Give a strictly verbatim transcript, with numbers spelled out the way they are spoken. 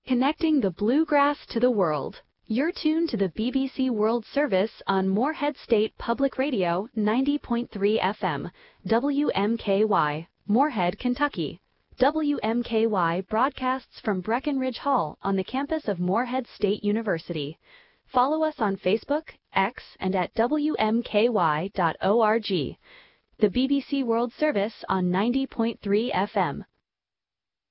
Connecting the bluegrass to the world. You're tuned to the B B C World Service on Morehead State Public Radio ninety point three F M, W M K Y, Morehead, Kentucky. W M K Y broadcasts from Breckenridge Hall on the campus of Morehead State University. Follow us on Facebook, X, and at W M K Y dot org. The B B C World Service on ninety point three F M.